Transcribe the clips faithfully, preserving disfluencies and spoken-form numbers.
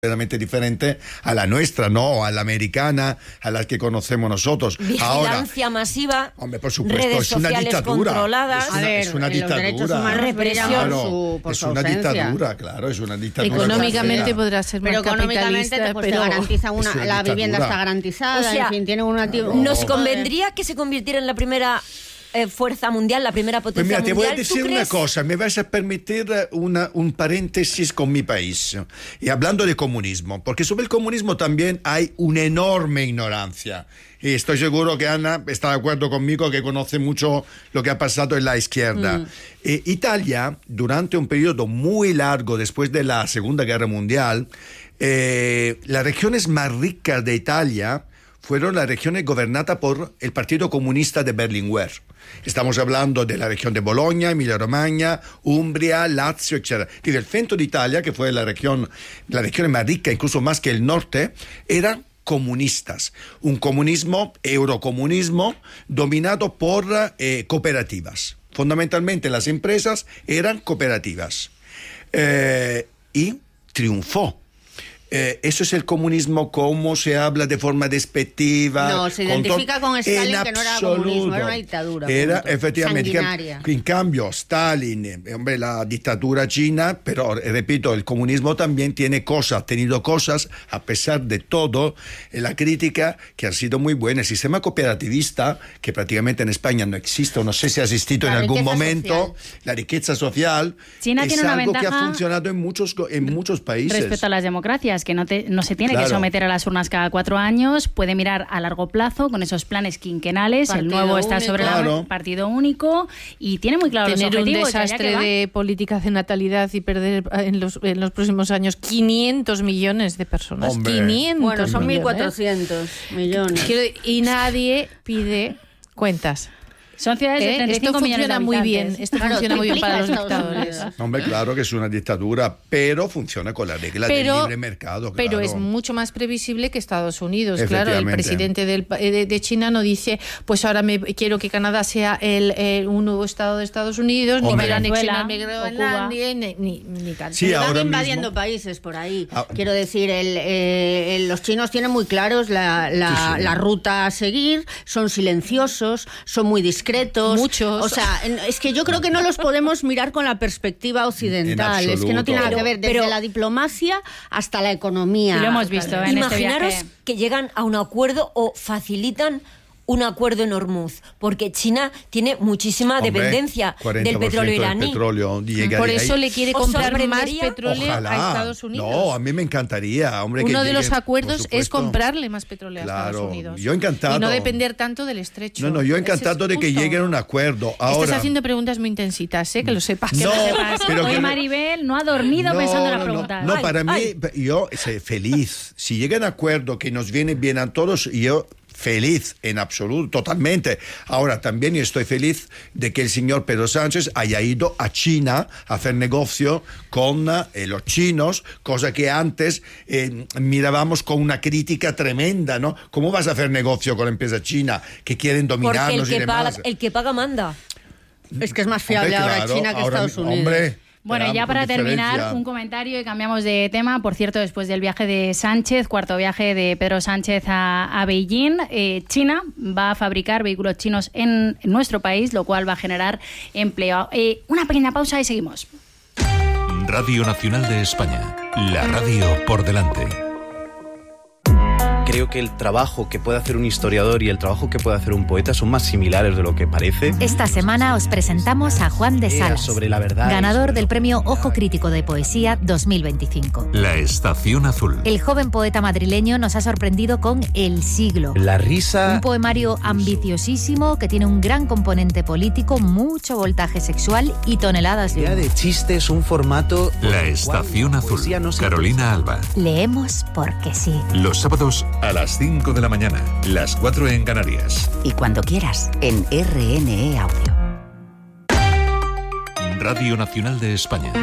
completamente diferente a la nuestra, ¿no? A la americana, a la que conocemos nosotros. Vigilancia Ahora, masiva, hombre, por supuesto, redes es una sociales dictadura. controladas. Es una, A ver, es una los dictadura. derechos humanos represión. Claro, su, por es su una ausencia. dictadura, claro, es una dictadura. Económicamente podrá ser más Pero económicamente capitalista, te, pues, pero te garantiza una, es una la vivienda dictadura. está garantizada, O sea, en fin, tiene una... claro. ¿Nos No. convendría que se convirtiera en la primera eh, fuerza mundial, la primera Pues potencia mira, te voy a mundial? ¿Tú decir una crees? cosa, me vas a permitir una, un paréntesis con mi país. Y hablando de comunismo, porque sobre el comunismo también hay una enorme ignorancia. Y estoy seguro que Ana está de acuerdo conmigo, que conoce mucho lo que ha pasado en la izquierda. Mm. Eh, Italia, durante un periodo muy largo después de la Segunda Guerra Mundial, eh, las regiones más ricas de Italia fueron las regiones gobernadas por el Partido Comunista de Berlinguer. Estamos hablando de la región de Bologna, Emilia-Romagna, Umbria, Lazio, etcétera. Y del centro de Italia, que fue la región, la región más rica, incluso más que el norte, eran comunistas. Un comunismo, eurocomunismo, dominado por eh, cooperativas. Fundamentalmente las empresas eran cooperativas. Eh, y triunfó. Eh, eso es el comunismo, como se habla de forma despectiva. No, se con identifica to- con Stalin, en que no era absoluto. comunismo, era una dictadura. Era punto. efectivamente. Sanguinaria. En cambio, Stalin, eh, hombre, la dictadura china, pero eh, repito, el comunismo también tiene cosas, ha tenido cosas, a pesar de todo, eh, la crítica que han sido muy buenas. El sistema cooperativista, que prácticamente en España no existe, o no sé si ha existido La en algún riqueza momento, social. la riqueza social, China es tiene una algo que ha ventaja funcionado en muchos, en muchos países. respecto a las democracias, que no, te, no se tiene Claro. que someter a las urnas cada cuatro años, puede mirar a largo plazo con esos planes quinquenales, Partido el nuevo está único. sobre Claro. el partido único y tiene muy claro tener los un objetivos. y allá desastre que va. de políticas de natalidad y perder en los, en los próximos años quinientos millones de personas. Hombre. quinientos Bueno, son mil millones. cuatrocientos millones. Quiero- Y nadie pide cuentas. Son ciudades de ¿Eh? treinta y Esto cinco millones de funciona muy bien. habitantes. Esto Claro, funciona muy bien triplica para los Estados dictadores. Unidos. Hombre, claro que es una dictadura, pero funciona con la regla del Pero, libre mercado. pero claro. es mucho más previsible que Estados Unidos. Claro, el Efectivamente. presidente del pa- de, de China no dice, pues ahora me quiero que Canadá sea el, el- un nuevo estado de Estados Unidos, Hombre. ni quiero anexionar Venezuela, Groenlandia, ni, ni, ni tal. Sí, Pero van ahora invadiendo mismo- países por ahí. Ah. Quiero decir, el, eh, el- los chinos tienen muy claros la, la, Sí, sí. la ruta a seguir, son silenciosos, son muy discretos. Muchos. O sea, en- es que yo creo que no los podemos mirar con la perspectiva occidental. En Es que no tiene nada que absoluto. ver desde Pero- la diplomacia hasta la economía. Y lo hemos visto en este Imaginaros viaje. que llegan a un acuerdo o facilitan un acuerdo en Hormuz, porque China tiene muchísima Hombre, dependencia cuarenta del por ciento petróleo iraní. Del petróleo, llegaría Por eso ahí. le quiere ¿Os comprar más sorprendería? petróleo Ojalá. a Estados Unidos. No, a mí me encantaría, hombre. que Uno de los llegue, acuerdos por es supuesto. comprarle más petróleo a Claro, Estados Unidos. yo encantado. Y no depender tanto del estrecho. No, no, yo Ese encantado es de que justo. lleguen a un acuerdo. Ahora, Estás haciendo preguntas muy intensitas, ¿eh? Que lo sepas. No, Que lo sepas. pero Hoy que- Maribel no ha dormido No, pensando en la no, pregunta. No, Ay, para mí, ay. yo sé, feliz. Si llegan a acuerdo que nos viene bien a todos, yo feliz en absoluto, totalmente. Ahora, también yo estoy feliz de que el señor Pedro Sánchez haya ido a China a hacer negocio con eh, los chinos, cosa que antes eh, mirábamos con una crítica tremenda, ¿no? ¿Cómo vas a hacer negocio con la empresa china que quieren Porque el dominarnos y que, paga, demás? el que paga manda. Es que es más fiable Hombre, ahora claro, China que ahora, Estados Unidos. Hombre, Bueno, pero ya con para terminar, diferencia. un comentario y cambiamos de tema. Por cierto, después del viaje de Sánchez, cuarto viaje de Pedro Sánchez a, a Beijing, eh, China va a fabricar vehículos chinos en, en nuestro país, lo cual va a generar empleo. Eh, una pequeña pausa y seguimos. Radio Nacional de España, la radio por delante. Creo que el trabajo que puede hacer un historiador y el trabajo que puede hacer un poeta son más similares de lo que parece. Esta semana os presentamos a Juan de Ideas Salas, sobre la verdad y ganador sobre del lo Premio que- Ojo Crítico de Poesía dos mil veinticinco. La Estación Azul. El joven poeta madrileño nos ha sorprendido con El siglo, La risa... un poemario ambiciosísimo que tiene un gran componente político, mucho voltaje sexual y toneladas La de idea humor. de chiste es un formato... por La el Estación cual la Azul. poesía no se Carolina Alba. Leemos porque sí. Los sábados a las cinco de la mañana, las cuatro en Canarias. Y cuando quieras, en R N E Audio. Radio Nacional de España.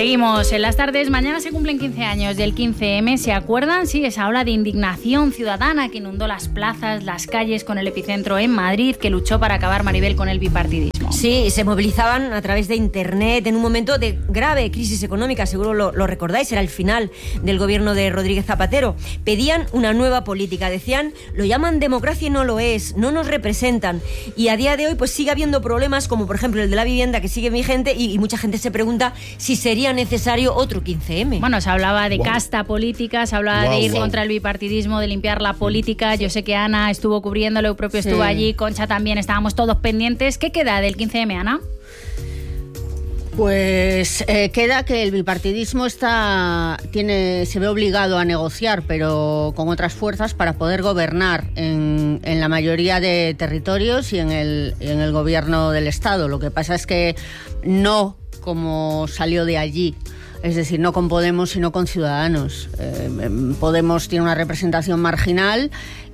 Seguimos en las tardes. Mañana se cumplen quince años del quince eme. ¿Se acuerdan? Sí, esa ola de indignación ciudadana que inundó las plazas, las calles, con el epicentro en Madrid, que luchó para acabar, Maribel, con el bipartidismo. Sí, se movilizaban a través de internet en un momento de grave crisis económica, seguro lo, lo recordáis, era el final del gobierno de Rodríguez Zapatero. Pedían una nueva política, decían, lo llaman democracia y no lo es, no nos representan. Y a día de hoy pues sigue habiendo problemas, como por ejemplo el de la vivienda, que sigue vigente, y, y mucha gente se pregunta si sería necesario otro quince eme. Bueno, se hablaba de wow. casta política, se hablaba wow, de ir wow. contra el bipartidismo, de limpiar la política. Yo sé que Ana estuvo cubriéndolo, yo propio sí. estuvo allí, Concha también, estábamos todos pendientes. ¿Qué queda del quince eme, Ana? Pues eh, queda que el bipartidismo está, tiene, se ve obligado a negociar, pero con otras fuerzas, para poder gobernar en, en la mayoría de territorios y en el, en el gobierno del Estado. Lo que pasa es que no como salió de allí, es decir, no con Podemos, sino con Ciudadanos. Eh, Podemos tiene una representación marginal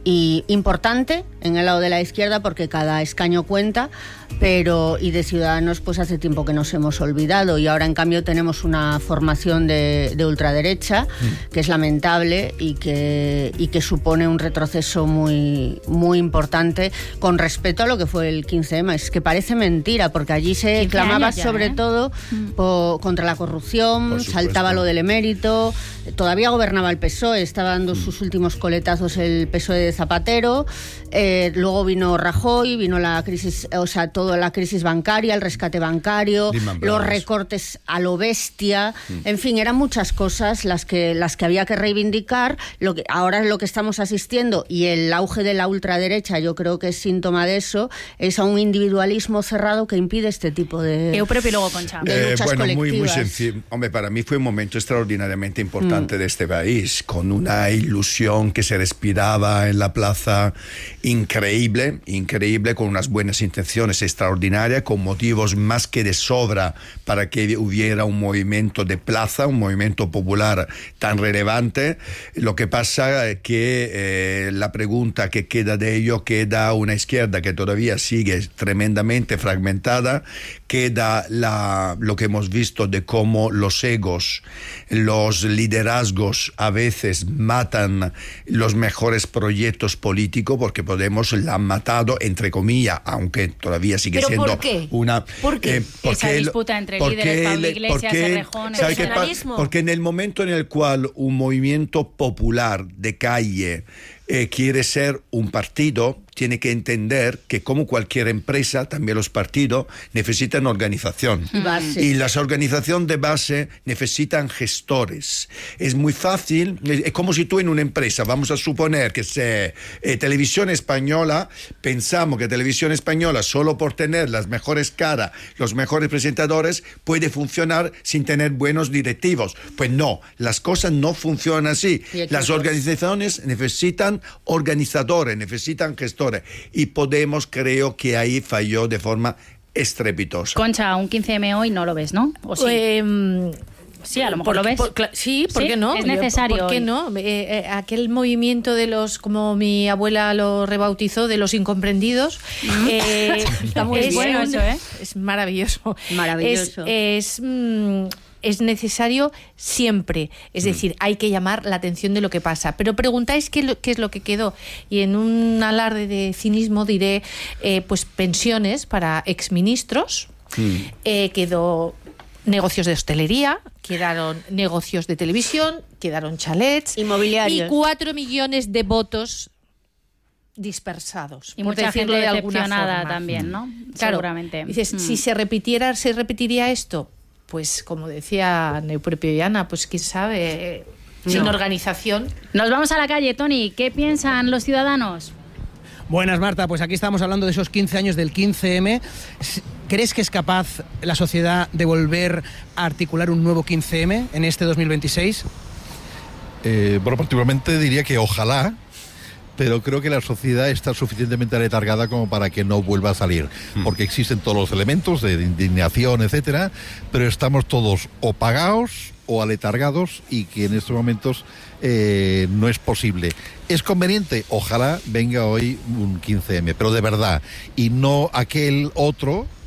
y importante en el lado de la izquierda, porque cada escaño cuenta, pero y de Ciudadanos pues hace tiempo que nos hemos olvidado, y ahora en cambio tenemos una formación de, de ultraderecha mm. que es lamentable y que, y que supone un retroceso muy, muy importante con respecto a lo que fue el quince eme. Es que parece mentira, porque allí se clamaba ya, sobre ¿eh? todo mm. po, contra la corrupción, saltaba lo del emérito, todavía gobernaba el P S O E, estaba dando mm. sus últimos coletazos el P S O E de Zapatero, eh, luego vino Rajoy, vino la crisis, o sea, toda la crisis bancaria, el rescate bancario, los recortes a lo bestia, mm. en fin, eran muchas cosas las que las que había que reivindicar. Lo que ahora es lo que estamos asistiendo, y el auge de la ultraderecha, yo creo que es síntoma de eso, es a un individualismo cerrado que impide este tipo de, Eu propio y luego Concha. de luchas eh, bueno, colectivas. Muy, muy sencillo. Hombre, para mí fue un momento extraordinariamente importante mm. de este país, con una ilusión que se respiraba en la plaza increíble, increíble, con unas buenas intenciones extraordinarias, con motivos más que de sobra para que hubiera un movimiento de plaza, un movimiento popular tan relevante. Lo que pasa es que eh, la pregunta que queda de ello, queda una izquierda que todavía sigue tremendamente fragmentada, queda la, lo que hemos visto de cómo los egos, los liderazgos a veces matan los mejores proyectos políticos, porque Podemos la han matado, entre comillas, aunque todavía sigue ¿Pero siendo por qué? una... ¿Por qué? Eh, porque Esa disputa entre porque líderes, Pablo el, Iglesias, porque, Errejón, ¿sabe qué personalismo? Porque en el momento en el cual un movimiento popular de calle eh, quiere ser un partido, tiene que entender que, como cualquier empresa, también los partidos necesitan organización. Base. Y las organizaciones de base necesitan gestores. Es muy fácil, es como si tú en una empresa, vamos a suponer que sea eh, Televisión Española, pensamos que Televisión Española, solo por tener las mejores caras, los mejores presentadores, puede funcionar sin tener buenos directivos. Pues no, las cosas no funcionan así. Las organizaciones necesitan organizadores, necesitan gestores. Y Podemos, creo que ahí falló de forma estrepitosa. Concha, un quince eme hoy no lo ves, ¿no? ¿O sí? Eh, sí, a lo mejor por, lo ves. Por, por, sí, ¿por ¿Sí? qué no? Es necesario. ¿Por qué hoy. no? Eh, eh, aquel movimiento de los, como mi abuela lo rebautizó, de los incomprendidos. eh, Está muy es bueno un, eso, ¿eh? Es maravilloso. Maravilloso. Es... es mm, es necesario siempre, es decir, hay que llamar la atención de lo que pasa. Pero preguntáis qué, qué es lo que quedó, y en un alarde de cinismo diré, eh, pues pensiones para exministros, mm. eh, quedó negocios de hostelería, quedaron negocios de televisión, quedaron chalets, inmobiliarios, y cuatro millones de votos dispersados, y por mucha decirlo gente de alguna decepcionada forma. también, ¿no? Claro, seguramente. Dices, mm. si se repitiera, se repetiría esto. Pues como decía Neupropio y Ana, pues quién sabe, sin no. organización. Nos vamos a la calle, Tony. ¿Qué piensan los ciudadanos? Buenas, Marta. Pues aquí estamos hablando de esos quince años del quince eme. ¿Crees que es capaz la sociedad de volver a articular un nuevo quince eme en este dos mil veintiséis? Eh, bueno, particularmente diría que ojalá, pero creo que la sociedad está suficientemente aletargada como para que no vuelva a salir, porque existen todos los elementos de indignación, etcétera, pero estamos todos o pagados o aletargados, y que en estos momentos eh, no es posible. ¿Es conveniente? Ojalá venga hoy un quince eme, pero de verdad, y no aquel otro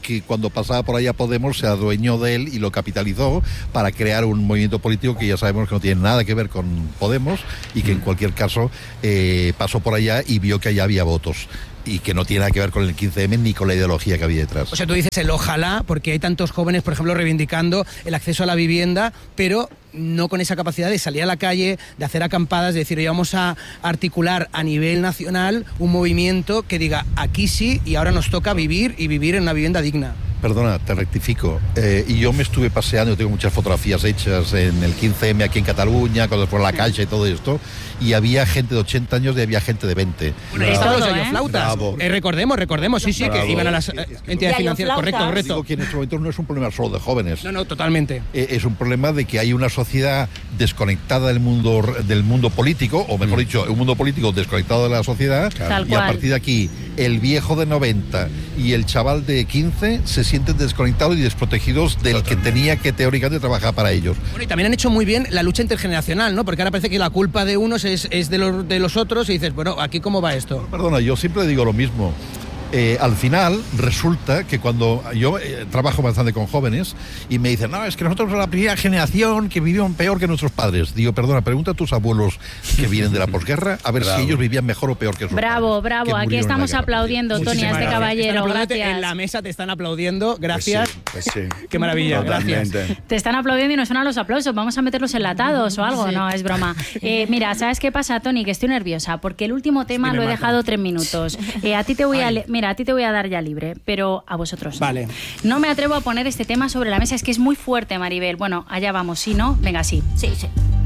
que cuando pasaba por allá Podemos se adueñó de él y lo capitalizó para crear un movimiento político que ya sabemos que no tiene nada que ver con Podemos y que en cualquier caso eh, pasó por allá y vio que allá había votos. Y que no tiene nada que ver con el quince eme ni con la ideología que había detrás. O sea, tú dices el ojalá, porque hay tantos jóvenes, por ejemplo, reivindicando el acceso a la vivienda, pero no con esa capacidad de salir a la calle, de hacer acampadas, de decir, oye, vamos a articular a nivel nacional un movimiento que diga, aquí sí, y ahora nos toca vivir y vivir en una vivienda digna. Perdona, te rectifico. Eh, y yo me estuve paseando, tengo muchas fotografías hechas en el quince eme aquí en Cataluña, cuando fue la calle y todo esto, y había gente de ochenta años y había gente de veinte. Bueno, ahí estaban los galloflautas. Eh, recordemos, recordemos, sí, sí, Bravo. que iban a las eh, entidades financieras. Correcto, correcto. Digo que en estos momentos no es un problema solo de jóvenes. No, no, totalmente. Eh, es un problema de que hay una sociedad desconectada del mundo del mundo político, o mejor mm. dicho, un mundo político desconectado de la sociedad, Tal y cual. a partir de aquí, el viejo de noventa y el chaval de quince se sienten desconectados y desprotegidos del que tenía que teóricamente trabajar para ellos. Bueno, y también han hecho muy bien la lucha intergeneracional, ¿no? Porque ahora parece que la culpa de unos es, es de, los, de los otros y dices, bueno, ¿aquí cómo va esto? Perdona, yo siempre digo lo mismo. Eh, al final resulta que cuando yo eh, trabajo bastante con jóvenes y me dicen, no, es que nosotros somos la primera generación que vivieron peor que nuestros padres. Digo, perdona, pregunta a tus abuelos que vienen de la posguerra a ver bravo. si ellos vivían mejor o peor que sus Bravo, padres, bravo. Aquí estamos aplaudiendo, Tony, a este caballero. Gracias. En la mesa te están aplaudiendo. Gracias. Pues sí, pues sí. Qué maravilla. Totalmente. Gracias. Te están aplaudiendo y no suenan los aplausos. Vamos a meterlos enlatados o algo. Sí. No, es broma. Eh, mira, ¿sabes qué pasa, Tony? Que estoy nerviosa porque el último tema sí, lo he mata. dejado tres minutos. Eh, a ti te voy a, mira, a ti te voy a dar ya libre, pero a vosotros no. Vale. No me atrevo a poner este tema sobre la mesa, es que es muy fuerte, Maribel. Bueno, allá vamos, si no, venga, sí. Sí, sí.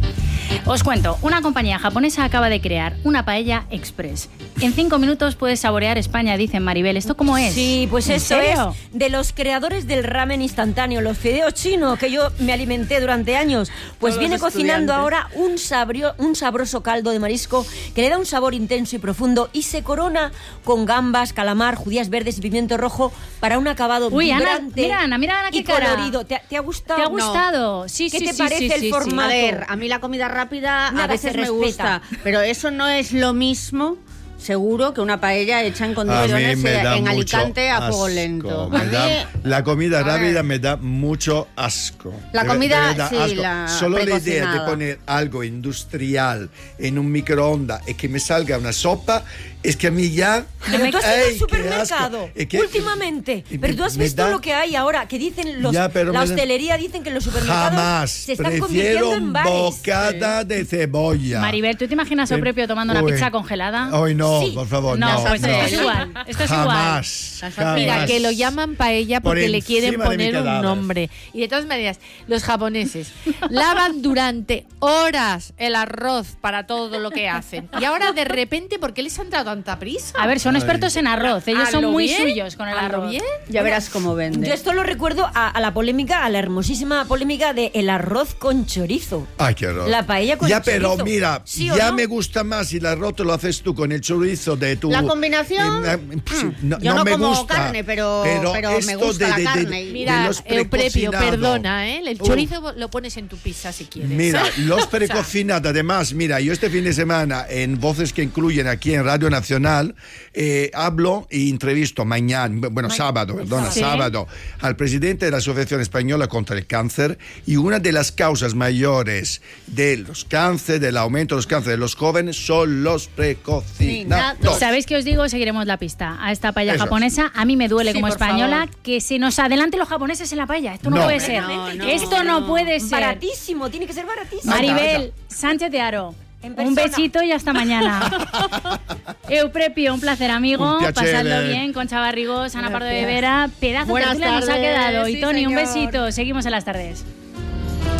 Os cuento, una compañía japonesa acaba de crear una paella express. En cinco minutos puedes saborear España, dicen Maribel. ¿Esto cómo es? Sí, pues ¿En esto serio? es de los creadores del ramen instantáneo, los fideos chinos, que yo me alimenté durante años. Pues Todos viene los cocinando estudiantes. ahora un, sabrio, un sabroso caldo de marisco que le da un sabor intenso y profundo y se corona con gambas, calamar, judías verdes y pimiento rojo para un acabado Uy, Ana, vibrante mira, Ana, mira, Ana, qué y cara. colorido. ¿Te, te ha gustado? ¿Te ha No. gustado? Sí, ¿Qué sí, te sí, parece sí, el sí, sí. formato? A ver, a mí la comida rápida Nada a veces se me respeta. gusta, pero eso no es lo mismo, seguro, que una paella hecha en condiciones me eh, da en mucho Alicante a fuego asco. lento. Me A mí, da- la comida a ver. rápida me da mucho asco. La De- comida, de verdad, sí, asco. la Solo la idea de precocinada. poner algo industrial en un microondas y que me salga una sopa, es que a mí ya... Pero tú has ido ¡Ay, al qué supermercado asco! Es que- últimamente. y Pero tú has me visto da- lo que hay ahora, que dicen los, Ya, pero la me da- hostelería dicen que los supermercados Jamás. se están convirtiendo Prefiero en un bares. bocata de cebolla. Maribel, ¿tú te imaginas a Eh, Propio tomando una uy. pizza congelada? Hoy no, Sí. por favor, No, no. pues no. esto es igual. Esto es Jamás. igual. Mira, jamás. que lo llaman paella Por porque le quieren encima de mi poner un cadáver. nombre. Y de todas maneras, los japoneses lavan durante horas el arroz para todo lo que hacen. Y ahora de repente, ¿por qué les han dado tanta prisa? A ver, son expertos en arroz. Ellos ¿A son lo muy bien? suyos con el ¿A lo arroz. bien? ya verás cómo vende. Yo esto lo recuerdo a, a la polémica, a la hermosísima polémica de el arroz con chorizo. Ay, qué horror. La paella con Ya, chorizo. pero mira, ¿Sí o ya no? me gusta más si el arroz te lo haces tú con el chorizo de tu... La combinación, Eh, eh, sí, no, yo no me como gusta, carne, pero- pero me esto gusta la de, de- de- carne. de Mira, los Euprepio, precocinados. perdona, ¿eh? El Uf. chorizo lo pones en tu pizza si quieres. Mira, los O sea, precocinados, además, mira, yo este fin de semana en Voces que Incluyen aquí en Radio Nacional eh, hablo y entrevisto mañana, bueno, sábado, perdona, ¿Sí? sábado, al presidente de la Asociación Española contra el Cáncer, y una de las causas mayores de los cánceres, del aumento de los cánceres de los jóvenes son los precocinados. ¿Sabéis qué os digo? Seguiremos la pista a esta paella Eso. japonesa. A mí me duele Sí, como por española favor. que se nos adelante los japoneses en la paella. Esto no, No. puede ser. No, no, Esto no, no. puede ser. Baratísimo, tiene que ser baratísimo. Maribel Sánchez de Aro. En Un persona. besito y hasta mañana. Euprepio, un placer, amigo. Un piacere. Pasadlo bien con Chavarrigos, Ana Pardo de Vera. Pedazo de Buenas tertulia nos ha tardes. quedado. Y Sí, Tony, un señor. besito. Seguimos en las tardes.